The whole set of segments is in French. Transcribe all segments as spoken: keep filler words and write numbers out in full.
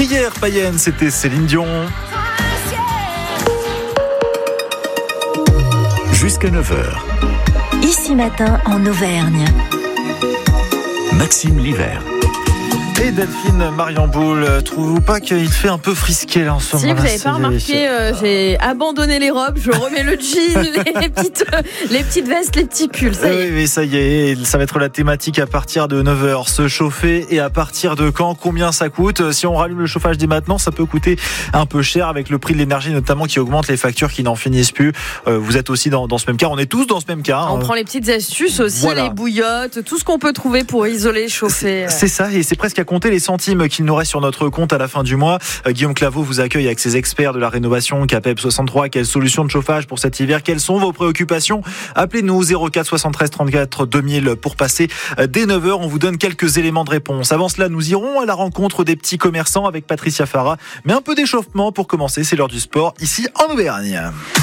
hier, Païenne, c'était Céline Dion. Jusqu'à neuf heures. Ici matin en Auvergne. Maxime Livert. Et Delphine Mariamboul, trouvez-vous pas qu'il fait un peu frisqué là en ce moment? Si vous n'avez pas remarqué, euh, j'ai abandonné les robes, je remets le jean, les petites, euh, les petites vestes, les petits pulls. Ça y est. Oui, oui, ça y est, ça va être la thématique à partir de neuf heures. Se chauffer et à partir de quand? Combien ça coûte? Si on rallume le chauffage dès maintenant, ça peut coûter un peu cher avec le prix de l'énergie notamment qui augmente, les factures qui n'en finissent plus. Euh, vous êtes aussi dans, dans ce même cas, on est tous dans ce même cas. On hein. prend les petites astuces aussi, Voilà. Les bouillottes, tout ce qu'on peut trouver pour isoler, chauffer. C'est, c'est ça, et c'est presque à compter les centimes qu'il nous reste sur notre compte à la fin du mois. Euh, Guillaume Claveau vous accueille avec ses experts de la rénovation Capep soixante-trois. Quelles solutions de chauffage pour cet hiver? Quelles sont vos préoccupations? Appelez-nous zéro quatre soixante-treize trente-quatre deux mille pour passer dès neuf heures. On vous donne quelques éléments de réponse. Avant cela, nous irons à la rencontre des petits commerçants avec Patricia Farah. Mais un peu d'échauffement pour commencer, c'est l'heure du sport ici en Auvergne.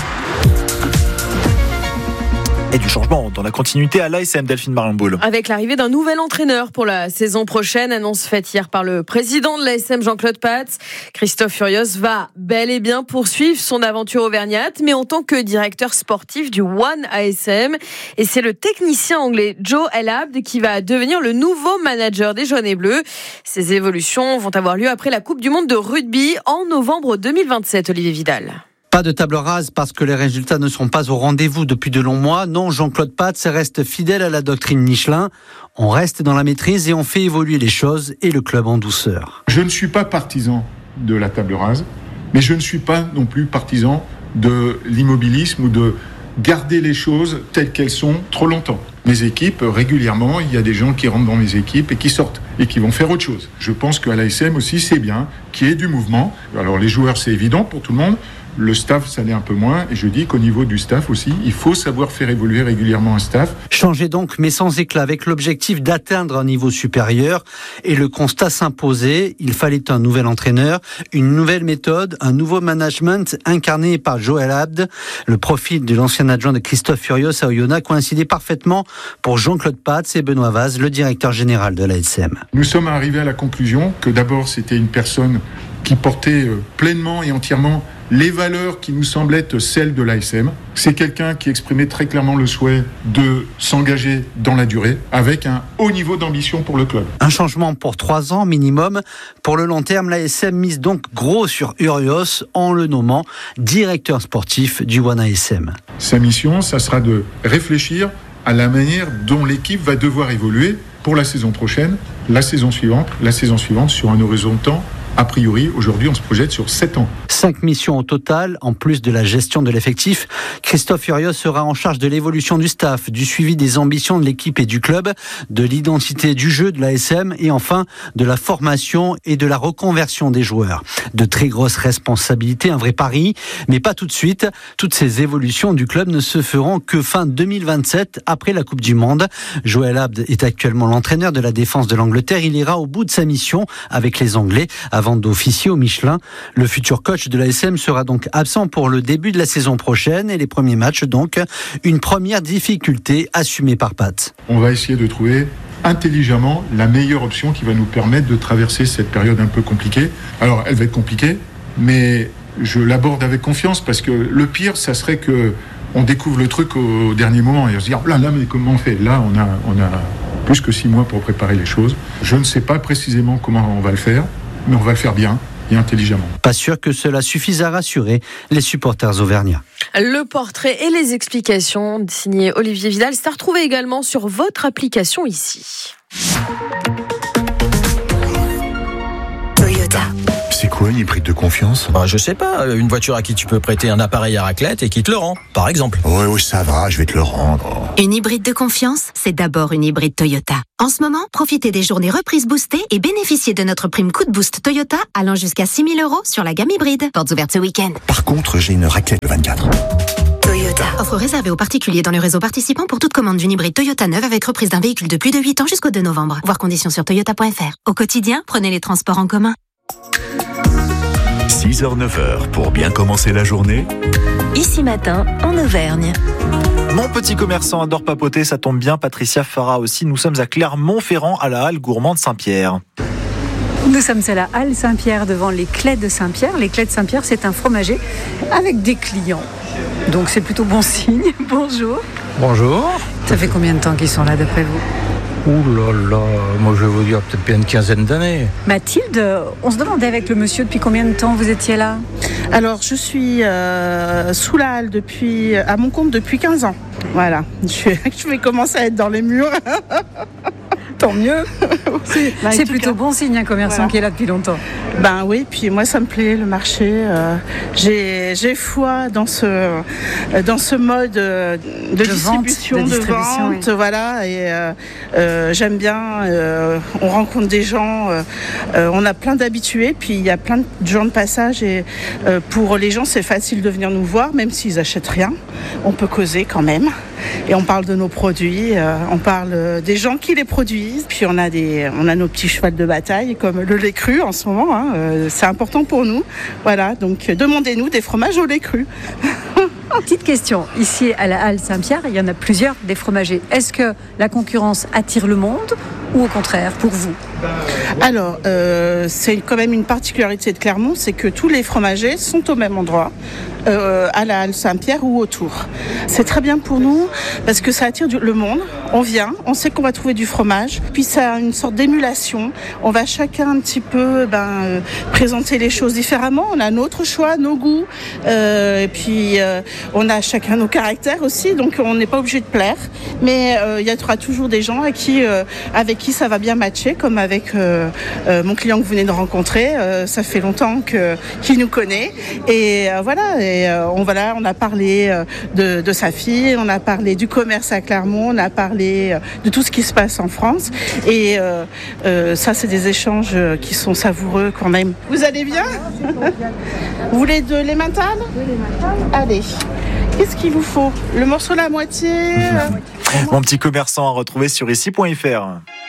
Et du changement dans la continuité à l'A S M, Delphine Mariamboul. Avec l'arrivée d'un nouvel entraîneur pour la saison prochaine, annonce faite hier par le président de l'A S M, Jean-Claude Patz. Christophe Furios va bel et bien poursuivre son aventure auvergnate, mais en tant que directeur sportif du One A S M. Et c'est le technicien anglais Joe Elabd qui va devenir le nouveau manager des Jaunes et Bleus. Ces évolutions vont avoir lieu après la Coupe du Monde de rugby en novembre deux mille vingt-sept, Olivier Vidal. Pas de table rase parce que les résultats ne sont pas au rendez-vous depuis de longs mois. Non, Jean-Claude Patz reste fidèle à la doctrine Michelin. On reste dans la maîtrise et on fait évoluer les choses et le club en douceur. Je ne suis pas partisan de la table rase, mais je ne suis pas non plus partisan de l'immobilisme ou de garder les choses telles qu'elles sont trop longtemps. Mes équipes, régulièrement, il y a des gens qui rentrent dans mes équipes et qui sortent et qui vont faire autre chose. Je pense qu'à l'A S M aussi, c'est bien qu'il y ait du mouvement. Alors les joueurs, c'est évident pour tout le monde. Le staff, ça l'est un peu moins. Et je dis qu'au niveau du staff aussi, il faut savoir faire évoluer régulièrement un staff. Changer donc, mais sans éclat, avec l'objectif d'atteindre un niveau supérieur. Et le constat s'imposait, il fallait un nouvel entraîneur, une nouvelle méthode, un nouveau management incarné par Joe Elabd. Le profil de l'ancien adjoint de Christophe Furios à Oyonnax coïncidait parfaitement pour Jean-Claude Patz et Benoît Vaz, le directeur général de l'A S M. Nous sommes arrivés à la conclusion que d'abord, c'était une personne qui portait pleinement et entièrement les valeurs qui nous semblent être celles de l'A S M. C'est quelqu'un qui exprimait très clairement le souhait de s'engager dans la durée avec un haut niveau d'ambition pour le club. Un changement pour trois ans minimum. Pour le long terme, l'A S M mise donc gros sur Urios en le nommant directeur sportif du One A S M. Sa mission, ça sera de réfléchir à la manière dont l'équipe va devoir évoluer pour la saison prochaine, la saison suivante, la saison suivante sur un horizon de temps. A priori, aujourd'hui, on se projette sur sept ans. Cinq missions au total, en plus de la gestion de l'effectif. Christophe Furios sera en charge de l'évolution du staff, du suivi des ambitions de l'équipe et du club, de l'identité du jeu de l'A S M et enfin de la formation et de la reconversion des joueurs. De très grosses responsabilités, un vrai pari, mais pas tout de suite. Toutes ces évolutions du club ne se feront que fin deux mille vingt-sept, après la Coupe du Monde. Joe Elabd est actuellement l'entraîneur de la défense de l'Angleterre. Il ira au bout de sa mission avec les Anglais avant d'officier au Michelin. Le futur coach de l'A S M sera donc absent pour le début de la saison prochaine et les premiers matchs, donc une première difficulté assumée par Patz. On va essayer de trouver intelligemment la meilleure option qui va nous permettre de traverser cette période un peu compliquée. Alors, elle va être compliquée, mais je l'aborde avec confiance parce que le pire, ça serait que on découvre le truc au dernier moment et on se dit ah, là, là, mais comment on fait? Là, on a, on a plus que six mois pour préparer les choses. Je ne sais pas précisément comment on va le faire, mais on va le faire bien et intelligemment. Pas sûr que cela suffise à rassurer les supporters auvergnats. Le portrait et les explications signé Olivier Vidal, c'est à retrouver également sur votre application ici. Toyota. C'est quoi une hybride de confiance? Bah, je sais pas, une voiture à qui tu peux prêter un appareil à raclette et qui te le rend, par exemple. Ouais, ouais, ça va, je vais te le rendre. Une hybride de confiance, c'est d'abord une hybride Toyota. En ce moment, profitez des journées reprises boostées et bénéficiez de notre prime coup de boost Toyota allant jusqu'à six mille euros sur la gamme hybride. Portes ouvertes ce week-end. Par contre, j'ai une raclette le vingt-quatre. Toyota. Offre réservée aux particuliers dans le réseau participant pour toute commande d'une hybride Toyota neuve avec reprise d'un véhicule de plus de huit ans jusqu'au deux novembre. Voir conditions sur toyota point f r. Au quotidien, prenez les transports en commun. six heures neuf heures pour bien commencer la journée. Ici matin, en Auvergne. Mon petit commerçant adore papoter, ça tombe bien, Patricia Farah aussi. Nous sommes à Clermont-Ferrand, à la halle gourmande Saint-Pierre. Nous sommes à la Halle Saint-Pierre devant les Clés de Saint-Pierre. Les Clés de Saint-Pierre, c'est un fromager avec des clients. Donc c'est plutôt bon signe. Bonjour. Bonjour. Ça fait combien de temps qu'ils sont là d'après vous ? Ouh là là, moi je vais vous dire peut-être bien une quinzaine d'années. Mathilde, on se demandait avec le monsieur depuis combien de temps vous étiez là ? Alors je suis euh, sous la halle depuis, à mon compte depuis quinze ans. Voilà, je, je vais commencer à être dans les murs. Tant mieux. C'est, bah, c'est plutôt cas. Bon signe, un commerçant voilà. Qui est là depuis longtemps. Ben oui, puis moi ça me plaît le marché. Euh, j'ai, j'ai foi dans ce dans ce mode de, de, distribution, vente, de, de distribution, vente, oui. Voilà. Et euh, euh, j'aime bien. Euh, on rencontre des gens. Euh, euh, on a plein d'habitués, puis il y a plein de gens de passage. Et euh, pour les gens, c'est facile de venir nous voir, même s'ils achètent rien. On peut causer quand même. Et on parle de nos produits, euh, on parle des gens qui les produisent. Puis on a des, on a nos petits chevals de bataille comme le lait cru en ce moment. Hein, euh, c'est important pour nous. Voilà, donc euh, demandez-nous des fromages au lait cru. Petite question, ici à la Halle Saint-Pierre, il y en a plusieurs des fromagers. Est-ce que la concurrence attire le monde ou au contraire pour vous ? Alors, euh, c'est quand même une particularité de Clermont, c'est que tous les fromagers sont au même endroit, euh, à la Halle Saint-Pierre ou autour. C'est très bien pour nous parce que ça attire du, le monde. On vient, on sait qu'on va trouver du fromage, puis ça a une sorte d'émulation. On va chacun un petit peu ben, euh, présenter les choses différemment. On a notre choix, nos goûts, euh, et puis euh, on a chacun nos caractères aussi, donc on n'est pas obligé de plaire. Mais euh, il y aura toujours des gens à qui, euh, avec qui ça va bien matcher, comme avec euh, euh, mon client que vous venez de rencontrer. Euh, ça fait longtemps que, qu'il nous connaît. Et euh, voilà, et, euh, on, voilà, on a parlé euh, de, de sa fille, on a parlé du commerce à Clermont, on a parlé euh, de tout ce qui se passe en France. Et euh, euh, ça, c'est des échanges qui sont savoureux quand même. Vous allez bien ? Vous voulez de l'emmental ? Allez. Qu'est-ce qu'il vous faut ? Le morceau à la moitié ? Mon petit commerçant à retrouver sur ici point f r.